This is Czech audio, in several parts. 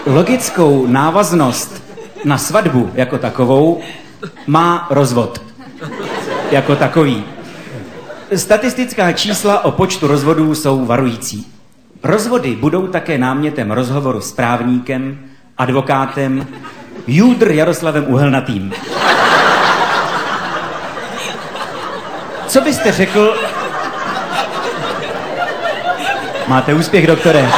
Logickou návaznost na svatbu jako takovou má rozvod jako takový. Statistická čísla o počtu rozvodů jsou varující. Rozvody budou také námětem rozhovoru s právníkem, advokátem, júdr Jaroslavem Uhelnatým. Co byste řekl... Máte úspěch, doktore.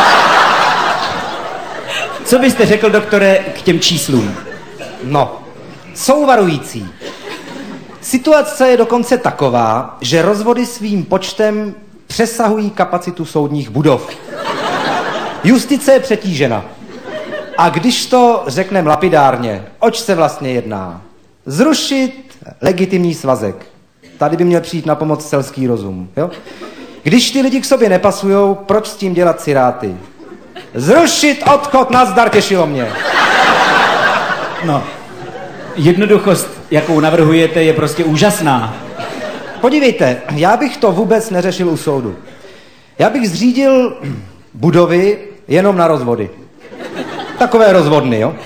Co byste řekl, doktore, k těm číslům? No, jsou varující. Situace je dokonce taková, že rozvody svým počtem přesahují kapacitu soudních budov. Justice je přetížena. A když to řekneme lapidárně, oč se vlastně jedná? Zrušit legitimní svazek. Tady by měl přijít na pomoc selský rozum. Jo? Když ty lidi k sobě nepasujou, proč s tím dělat ciráty? Zrušit odchod, nazdar, těšilo mě. No, jednoduchost, jakou navrhujete, je prostě úžasná. Podívejte, já bych to vůbec neřešil u soudu. Já bych zřídil budovy jenom na rozvody. Takové rozvodny, jo?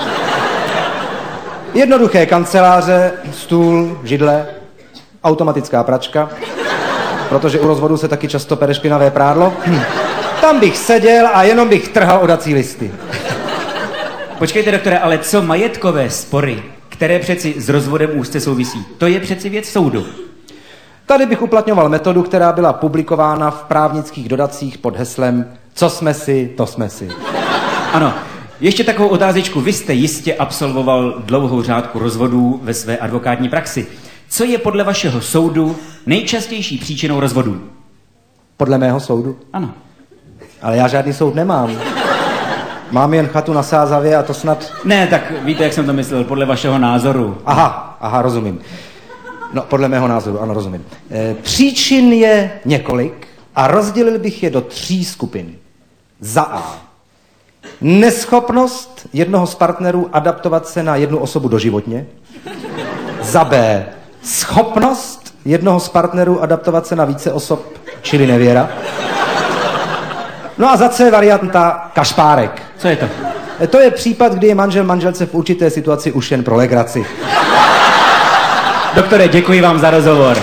Jednoduché kanceláře, stůl, židle, automatická pračka, protože u rozvodu se taky často pere špinavé prádlo. Tam bych seděl a jenom bych trhal odací listy. Počkejte, doktore, ale co majetkové spory, které přeci s rozvodem úzce souvisí? To je přeci věc soudu. Tady bych uplatňoval metodu, která byla publikována v právnických dodacích pod heslem Co jsme si, to jsme si. Ano, ještě takovou otázečku. Vy jste jistě absolvoval dlouhou řádku rozvodů ve své advokátní praxi. Co je podle vašeho soudu nejčastější příčinou rozvodů? Podle mého soudu? Ano. Ale já žádný soud nemám. Mám jen chatu na Sázavě a to snad... Ne, tak víte, jak jsem to myslel, podle vašeho názoru. Aha, rozumím. No, podle mého názoru, ano, rozumím. Příčin je několik a rozdělil bych je do 3 skupin. Za A. Neschopnost jednoho z partnerů adaptovat se na jednu osobu doživotně. Za B. Schopnost jednoho z partnerů adaptovat se na více osob, čili nevěra. No a za C varianta kašpárek. Co je to? To je případ, kdy je manžel manželce v určité situaci už jen pro legraci. Doktore, děkuji vám za rozhovor.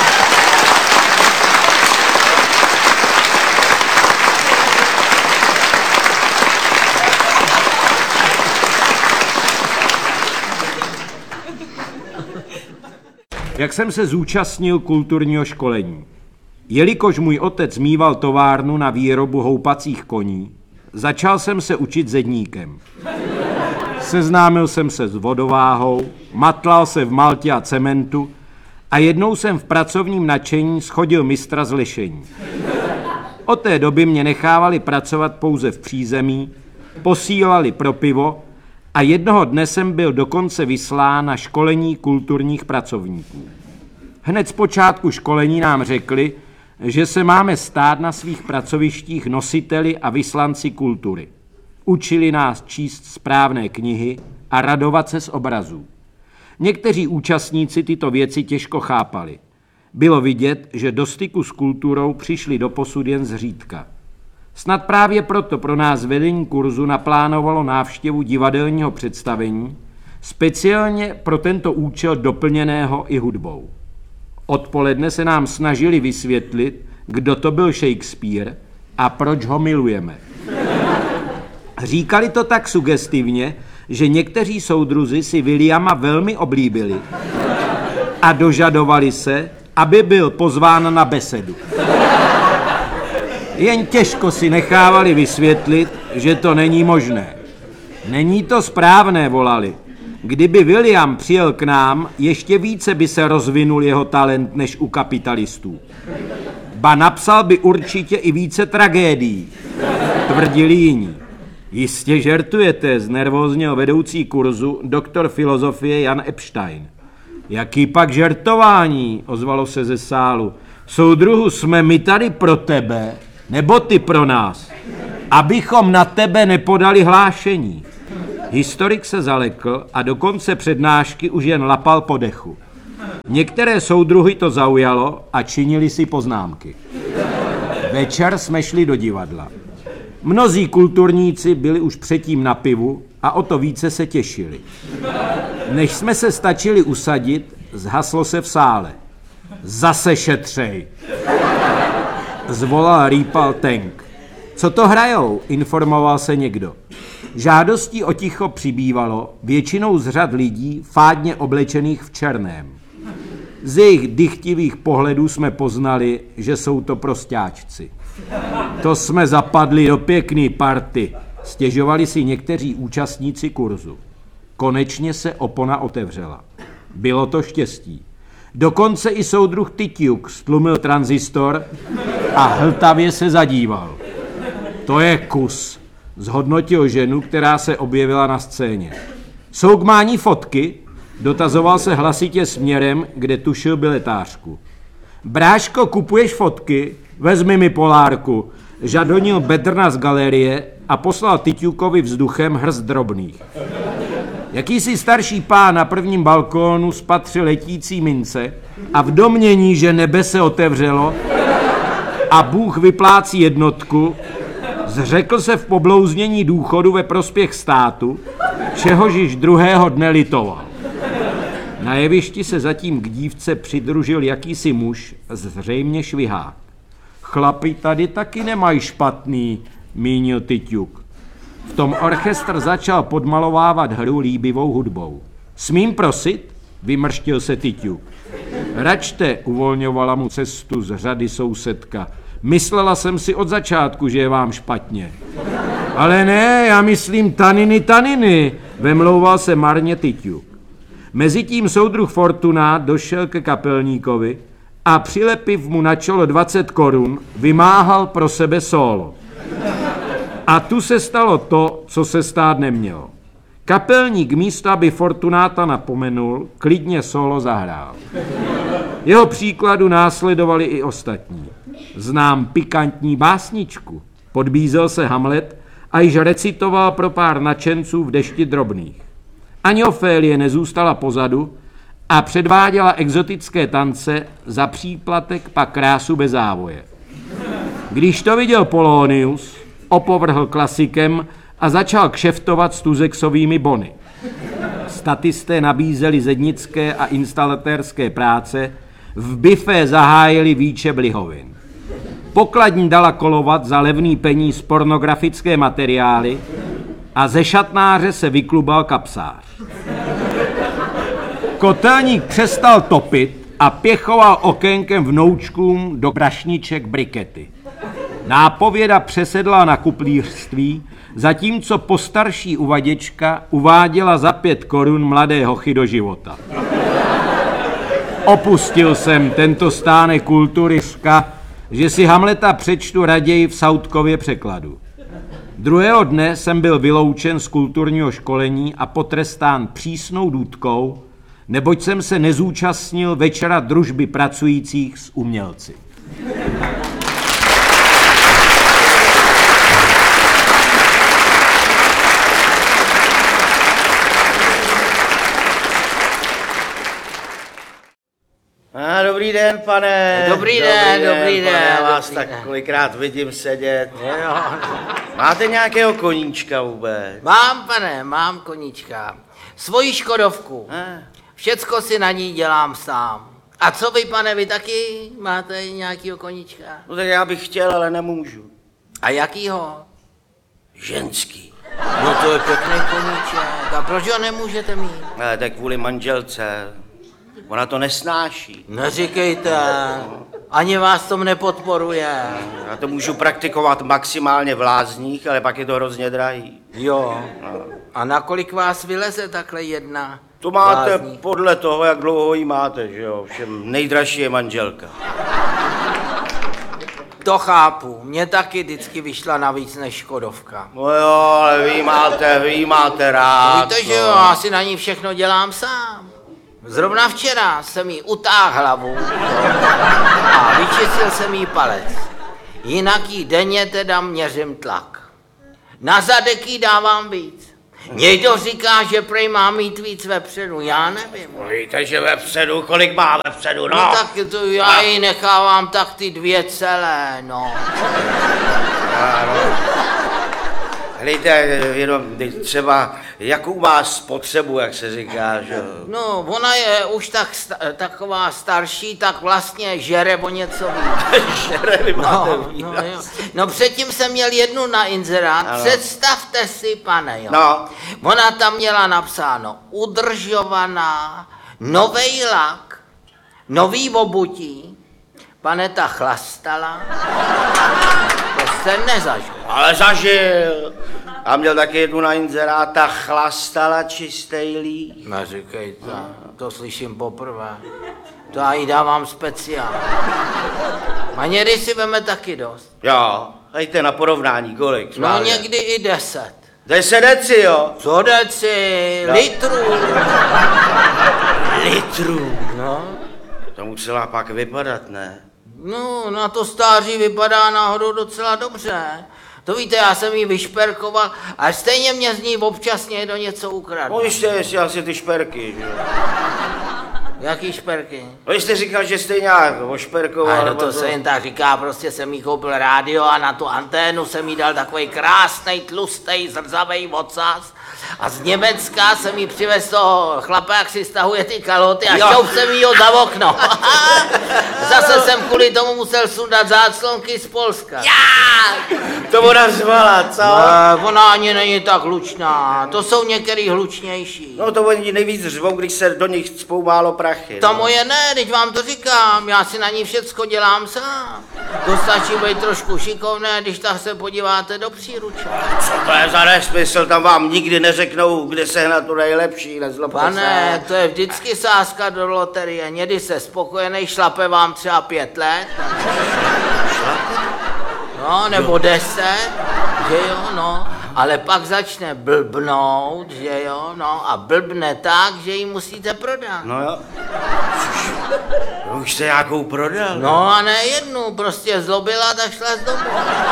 Jak jsem se zúčastnil kulturního školení? Jelikož můj otec mýval továrnu na výrobu houpacích koní, začal jsem se učit zedníkem. Seznámil jsem se s vodováhou, matlal se v maltě a cementu a jednou jsem v pracovním nadšení shodil mistra z lišení. Od té doby mě nechávali pracovat pouze v přízemí, posílali pro pivo a jednoho dne jsem byl dokonce vyslán na školení kulturních pracovníků. Hned z počátku školení nám řekli, že se máme stát na svých pracovištích nositeli a vyslanci kultury. Učili nás číst správné knihy a radovat se z obrazů. Někteří účastníci tyto věci těžko chápali. Bylo vidět, že do styku s kulturou přišli doposud jen zřídka. Snad právě proto pro nás vedení kurzu naplánovalo návštěvu divadelního představení, speciálně pro tento účel doplněného i hudbou. Odpoledne se nám snažili vysvětlit, kdo to byl Shakespeare a proč ho milujeme. Říkali to tak sugestivně, že někteří soudruzi si Williama velmi oblíbili a dožadovali se, aby byl pozván na besedu. Jen těžko si nechávali vysvětlit, že to není možné. Není to správné, volali. Kdyby William přijel k nám, ještě více by se rozvinul jeho talent než u kapitalistů. Ba napsal by určitě i více tragédií, tvrdili jiní. Jistě žertujete, znervózněl vedoucí kurzu doktor filozofie Jan Epstein. Jaký pak žertování, ozvalo se ze sálu. Soudruhu, jsme my tady pro tebe, nebo ty pro nás, abychom na tebe nepodali hlášení. Historik se zalekl a do konce přednášky už jen lapal po dechu. Některé soudruhy to zaujalo a činili si poznámky. Večer jsme šli do divadla. Mnozí kulturníci byli už předtím na pivu a o to více se těšili. Než jsme se stačili usadit, zhaslo se v sále. Zase šetřej, zvolal rýpal Tank. Co to hrajou, informoval se někdo. Žádostí o ticho přibývalo, většinou z řad lidí fádně oblečených v černém. Z jejich dychtivých pohledů jsme poznali, že jsou to prostáčci. To jsme zapadli do pěkný party, stěžovali si někteří účastníci kurzu. Konečně se opona otevřela. Bylo to štěstí. Dokonce i soudruh Tyťuk stlumil tranzistor a hltavě se zadíval. To je kus, zhodnotil ženu, která se objevila na scéně. Jsou k mání fotky? Dotazoval se hlasitě směrem, kde tušil biletářku. Bráško, kupuješ fotky? Vezmi mi polárku, žadonil Bedrna z galerie a poslal Tyťukovi vzduchem hrst drobných. Jakýsi starší pán na prvním balkónu spatřil letící mince a v domnění, že nebe se otevřelo a Bůh vyplácí jednotku, zřekl se v poblouznění důchodu ve prospěch státu, čehož již druhého dne litoval. Na jevišti se zatím k dívce přidružil jakýsi muž, zřejmě švihák. Chlapi tady taky nemají špatný, mínil Tyťuk. V tom orchestr začal podmalovávat hru líbivou hudbou. Smím prosit? Vymrštil se Tyťuk. Račte, uvolňovala mu cestu z řady sousedka. Myslela jsem si od začátku, že je vám špatně. Ale ne, já myslím taniny, vemlouval se marně Tyťuk. Mezitím soudruh Fortuna došel ke kapelníkovi a přilepiv mu na čelo 20 korun, vymáhal pro sebe sólo. A tu se stalo to, co se stát nemělo. Kapelník místo, aby Fortunáta napomenul, klidně sólo zahrál. Jeho příkladu následovali i ostatní. Znám pikantní básničku, podbízel se Hamlet a již recitoval pro pár nadšenců v dešti drobných. Ani Ofélie nezůstala pozadu a předváděla exotické tance, za příplatek pak krásu bez závoje. Když to viděl Polonius, opovrhl klasikem a začal kšeftovat s tuzexovými bony. Statisté nabízeli zednické a instalatérské práce, v bifé zahájili výčep lihovin. Pokladní dala kolovat za levný peníz pornografické materiály a ze šatnáře se vyklubal kapsář. Kotelník přestal topit a pěchoval okénkem vnoučkům do brašniček brikety. Nápověda přesedla na kuplířství, zatímco postarší uvaděčka uváděla za 5 korun mladé hochy do života. Opustil jsem tento stánek kulturistka, že si Hamleta přečtu raději v Sautkově překladu. Druhého dne jsem byl vyloučen z kulturního školení a potrestán přísnou důtkou, neboť jsem se nezúčastnil večera družby pracujících s umělci. Dobrý den, pane. Dobrý den. Já vás dobrý tak den. kolikrát vidím sedět. Jo. Máte nějakého koníčka vůbec? Mám koníčka. Svoji Škodovku. Všecko si na ní dělám sám. A co vy, pane, vy taky máte nějakýho koníčka? No tak já bych chtěl, ale nemůžu. A jakýho? Ženský. No to je pěkný koníček. A proč ho nemůžete mít? Ale tak kvůli manželce. Ona to nesnáší. Neříkejte. Ani vás tom nepodporuje. Já to můžu praktikovat maximálně v lázních, ale pak je to hrozně drahý. Jo. A nakolik vás vyleze takhle jedna? To máte lázní? podle toho, jak dlouho jí máte, že jo? Všem nejdražší je manželka. To chápu. Mně taky vždycky vyšla navíc než Škodovka. No jo, ale vy máte rád. Víte, že jo, já si na ní všechno dělám sám. Zrovna včera jsem jí utáhl hlavu a vyčistil jsem jí palec. Jinak jí denně teda měřím tlak. Na zadek jí dávám víc. Někdo říká, že prej má mít víc vepředu, já nevím. Víte, že vepředu, kolik má vepředu, no? No tak to já jí nechávám tak ty 2 celé, no. Hlejte, jenom třeba, jakou má spotřebu, jak se říká, že? No, ona je už taková starší, tak vlastně žere o něco víc. Žere, vy máte No, jo. No předtím jsem měl jednu na inzerát, Ano. představte si, pane, jo. No. Ona tam měla napsáno udržovaná, novej lak, nový obutí, pane, ta chlastala, to jste nezažil. Ale zažil. A měl taky jednu na inzeráta, chlastala čistej líh. Neříkejte, to slyším poprvé. To já jí dávám speciál. Maněry si veme taky dost. Jo, hejte na porovnání, kolik? No schválně. někdy i 10. 10 deci, jo? Co deci? No. Litrů. Litrů. No. To musela pak vypadat, ne? No, na to stáří vypadá náhodou docela dobře. To víte, já jsem jí vyšperkoval, ale stejně mě z ní občas někdo něco ukradl. No jste jestli asi ty šperky, že jo? Jaký šperky? No jste říkal, že jste nějak ošperkoval. Ale nebo to se jen tak říká, prostě jsem jí koupil rádio a na tu anténu jsem jí dal takový krásnej, tlustej, zrzavej ocas. A z Německa jsem jí přivez toho chlapa, jak si stahuje ty kaloty a šťoup jsem jí ho za okno. Zase jsem kvůli tomu musel sundat záclonky z Polska. To ona řvala, co? Ona ani není tak hlučná, to jsou některý hlučnější. No to oni nejvíc řvou, když se do nich cpou málo prachy. To no. moje ne, teď vám to říkám, já si na ní všecko dělám sám. To stačí být trošku šikovné, když tak se podíváte do příruče. Co to je za nesmysl, tam vám nikdy neřeknou, kde sehnat to nejlepší, nezlobte Pane, se. to je vždycky sázka do loterie, někdy se spokojený, šlape vám třeba 5 let. No, nebo 10, že jo, no. Ale pak začne blbnout, že jo, no, a blbne tak, že ji musíte prodat. No jo. Už jste nějakou prodal? No a ne jednu, prostě zlobila, tak šla z domu.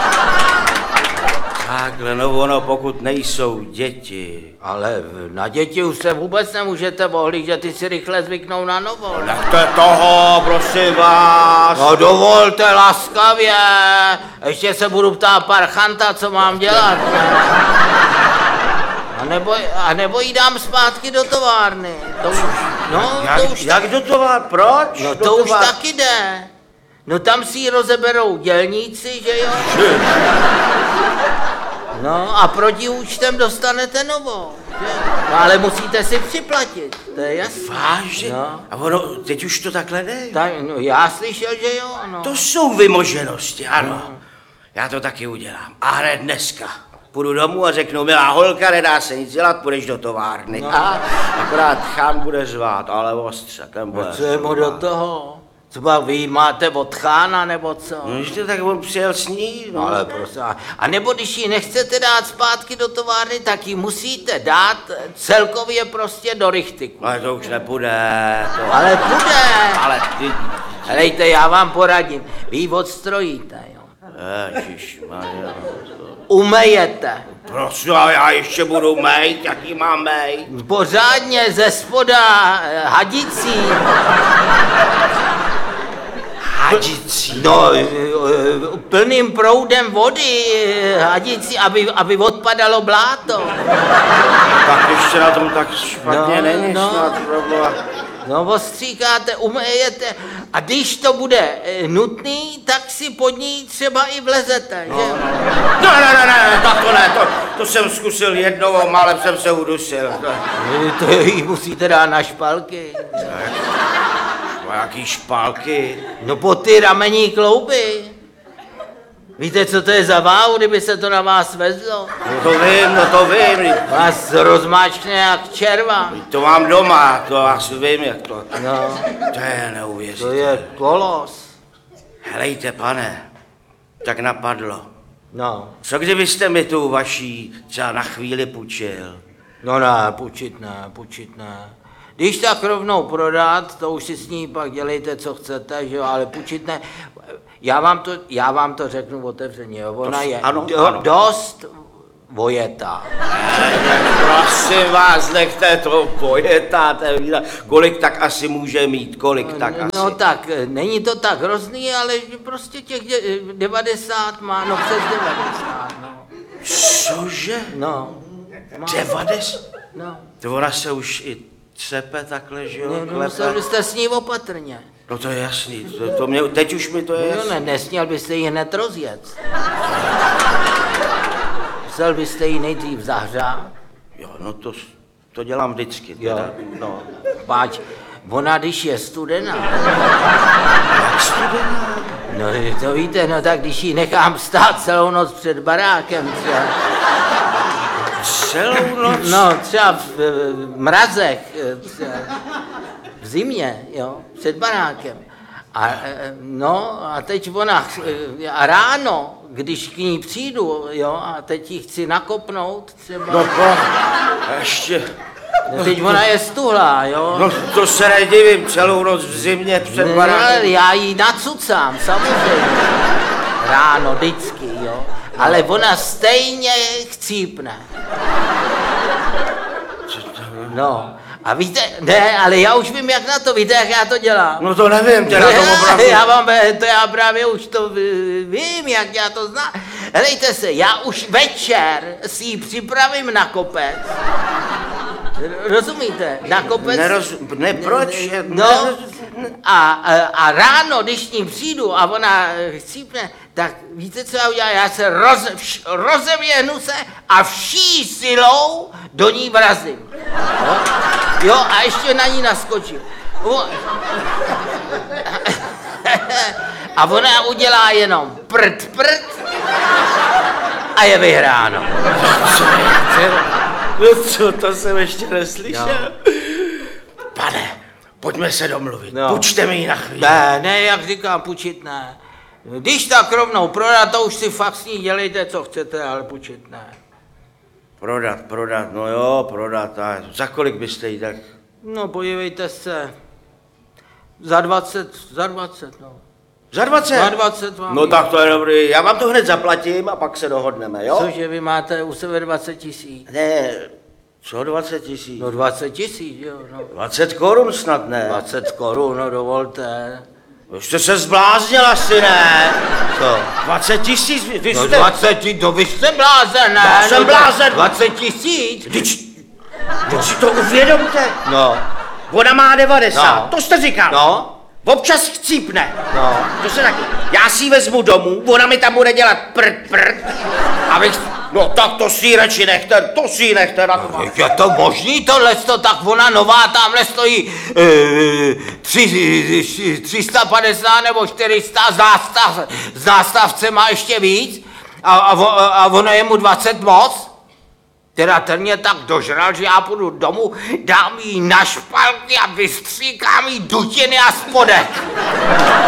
Takhle, no ono, pokud nejsou děti. Ale na děti už se vůbec nemůžete ohlížet, ty si rychle zvyknou na novou. Nechte toho, prosím vás. No dovolte laskavě, ještě se budu ptát parchanta, co mám dělat. A nebo jí dám zpátky do továrny. To už, no, to už Jak do továr, proč? no do to už továr? taky jde. No tam si ji rozeberou dělníci, že jo? No a protiúčtem dostanete novou. Že? No ale musíte si připlatit, to je jasné. Vážně? No. A ono, teď už to takhle jde? Tak, no, já slyšel, že jo, no. To jsou vymoženosti, ano. Já to taky udělám. A hned dneska. Půjdu domů a řeknu, milá holka, nedá se nic dělat, půjdeš do továrny. No. A akorát Chán bude řvát, ale ostře, ten bude Co je mu do toho? Třeba vy máte od Chána, nebo co? No, ještě tak on přijel s ní, no. Ale prosím, a nebo když ji nechcete dát zpátky do továrny, tak ji musíte dát celkově prostě do rychtyku. Ale to už nepůjde. To... Ale bude. Ale ty... Helejte, já vám poradím. Vy ji odstrojíte, jo. Ježišmarja. Umejete. Prosím, a já ještě budu mejt, jaký mám mejt? Pořádně ze spoda hadicí. Hadicí. No, plným proudem vody hadicí, aby odpadalo bláto. Tak ještě na tom tak špatně No, není no. snad, proboha. No, ostříkáte, umejete a když to bude nutný, tak si pod ní třeba i vlezete, že? Ne, tak to ne, to jsem zkusil jednou a málem jsem se udusil. To jí musíte dát na špalky. No, jaký špálky. No po ty ramení klouby. Víte, co to je za váhu, kdyby se to na vás vezlo? No to vím, Vás rozmáčkne jak červa. to mám doma, to asi vím, jak to. No, To je to neuvěřitelné. je kolos. Helejte, pane, tak napadlo. No, Co kdybyste mi tu vaší třeba na chvíli půjčil? no ne, půjčit ne. Když tak rovnou prodat, to už si s ní pak dělejte, co chcete, že jo, ale půjčit ne. Já vám to řeknu otevřeně, jo, ona je ano. dost vojetá. Prosím vás, nechte to pojetá, kolik tak asi může mít, kolik tak asi. No tak, není to tak hrozný, ale prostě těch 90 má, no přes 90, no. Cože? No. 90? No. To ona se už i třepe takhle, že jo? No, musel byste s ní opatrně. No to je jasný, teď už mi to je No, jasný. ne, nesměl byste ji hned rozjet. Musel byste ji nejdřív zahřát. Jo, no to dělám vždycky. Teda. No. Páč, ona když je studená. Jak studená? No to víte, no tak když ji nechám stát celou noc před barákem třeba. Celou noc? No třeba v mrazech, třeba v zimě, jo, před barákem. No a teď ona, a ráno, když k ní přijdu, jo, a teď ji chci nakopnout třeba. No ještě. No, teď ona je stuhlá, jo. No to se nedivím, celou noc v zimě před No, barákem. já ji nacucám, samozřejmě. Ráno, vždycky, jo. Ale ona stejně chcípne. No. A víte, ne, ale já už vím, jak na to, víte, jak já to dělám. No to nevím, teda to opravdu. Já právě už to vím, jak já to znám. Helejte se, já už večer si ji připravím na kopec. Rozumíte? Na kopec. Ne, proč? No, a ráno, když s ním přijdu a ona chcípne, tak víte, co já udělám? Já se rozevěhnu se a vší silou do ní vrazím. Jo, a ještě na ní naskočím. A ona udělá jenom prd a je vyhráno. No co, to jsem ještě neslyšel. Pane, pojďme se domluvit. No. Půjčte mi ji na chvíli. Ne, jak říkám, půjčit ne. Když tak rovnou prodat, to už si fakt s ní dělejte, co chcete, ale půjčit ne. Prodat, no jo, prodat. A za kolik byste jí tak? No, podívejte se. Za 20, no. Za 20? Za 20 vám. No tak to je dobrý. Já vám to hned zaplatím a pak se dohodneme, jo? Cože vy máte u sebe 20 000? Ne, co 20 000? No 20 000, jo, no. 20 korun snad ne. 20 korun, no dovolte. Vy jste se zbláznil asi, ne? Co? 20 000, vy No jste... 20, to vy jste blázen, ne? Já jsem No, blázen. 20 000? Teď si to uvědomte. No. Ona má 90, No. to jste říkal. No. Občas chcípne. No. To se taky. Já si ji vezmu domů, ona mi tam bude dělat prd. Abych... No tak to si ji radši nechte, na to. Je to možný tohleto, tak ona nová tamhle stojí 350 nebo 400, z nástavce má ještě víc a ono je mu 20 moc. Teda ten mě tak dožral, že já půjdu domů, dám jí na špalky a vystříkám jí dutiny a spodek.